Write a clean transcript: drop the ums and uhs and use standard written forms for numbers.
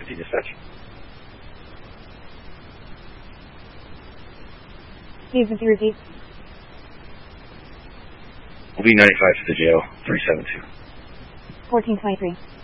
550 dispatch. Agency repeat. We'll be 95 to the jail, 372. 1423.